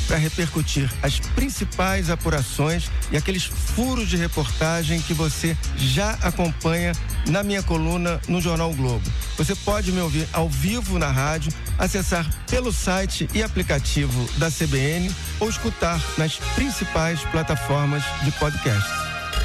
para repercutir as principais apurações e aqueles furos de reportagem que você já acompanha na minha coluna no Jornal o Globo. Você pode me ouvir ao vivo na rádio, acessar pelo site e aplicativo da CBN ou escutar nas principais plataformas de podcast.